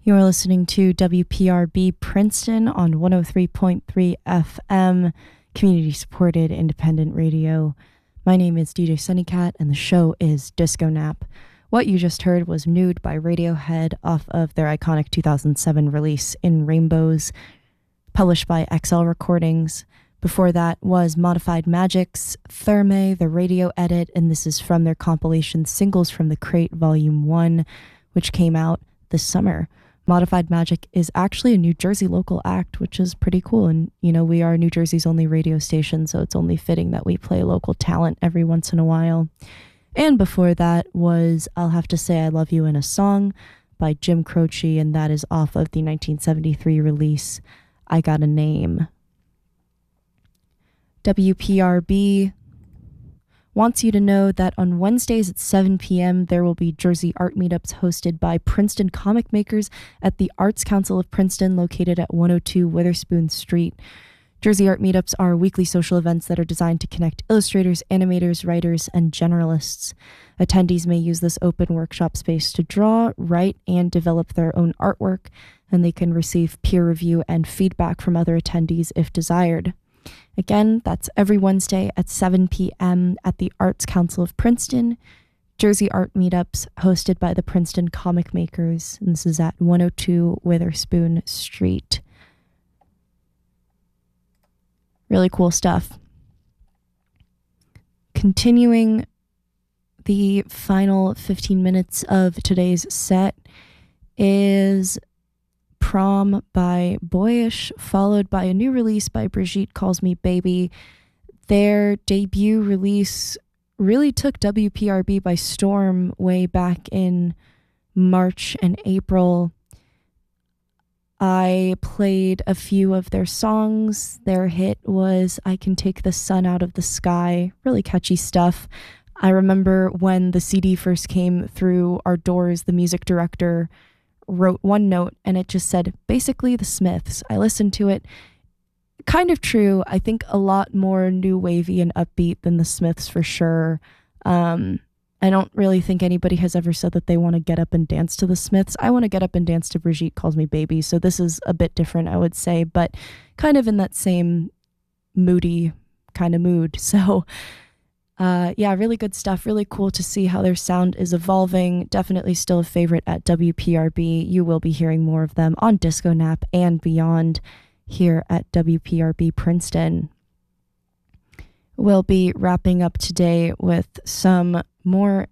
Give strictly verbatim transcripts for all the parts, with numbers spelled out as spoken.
You are listening to W P R B Princeton on one oh three point three F M, community-supported independent radio. My name is D J Sunnycat, and the show is Disco Nap. What you just heard was Nude by Radiohead off of their iconic two thousand seven release In Rainbows, published by X L Recordings. Before that was Modified Magic's Therme, the radio edit, and this is from their compilation Singles from the Crate Volume one, which came out this summer. Modified Magic is actually a New Jersey local act, which is pretty cool. And, you know, we are New Jersey's only radio station, so it's only fitting that we play local talent every once in a while. And before that was I'll Have to Say I Love You in a Song by Jim Croce, and that is off of the nineteen seventy-three release I Got a Name. W P R B wants you to know that on Wednesdays at seven p.m. there will be Jersey art meetups hosted by Princeton comic makers at the Arts Council of Princeton, located at one oh two Witherspoon Street. Jersey art meetups are weekly social events that are designed to connect illustrators, animators, writers, and generalists. Attendees may use this open workshop space to draw, write, and develop their own artwork, and they can receive peer review and feedback from other attendees if desired. Again, that's every Wednesday at seven p.m. at the Arts Council of Princeton. Jersey Art Meetups hosted by the Princeton Comic Makers. And this is at one oh two Witherspoon Street. Really cool stuff. Continuing the final fifteen minutes of today's set is Prom by Boyish, followed by a new release by Brigitte Calls Me Baby. Their debut release really took W P R B by storm way back in March and April. I played a few of their songs. Their hit was I Can Take the Sun Out of the Sky. Really catchy stuff. I remember when the C D first came through our doors, the music director wrote one note and it just said basically the Smiths. I listened to it. Kind of true. I think a lot more new wavy and upbeat than the Smiths for sure. Um, I don't really think anybody has ever said that they want to get up and dance to the Smiths. I want to get up and dance to Brigitte Calls Me Baby. So this is a bit different, I would say, but kind of in that same moody kind of mood. So Uh, yeah, really good stuff. Really cool to see how their sound is evolving. Definitely still a favorite at W P R B. You will be hearing more of them on Disco Nap and beyond here at W P R B Princeton. We'll be wrapping up today with some more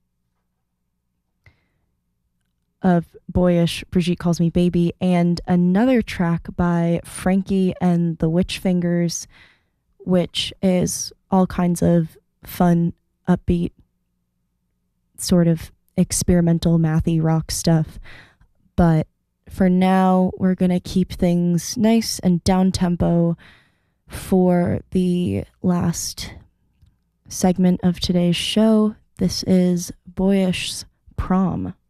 of Boyish, Brigitte Calls Me Baby, and another track by Frankie and the Witch Fingers, which is all kinds of fun, upbeat, sort of experimental mathy rock stuff. But for now, we're going to keep things nice and down-tempo for the last segment of today's show. This is Boyish's Prom.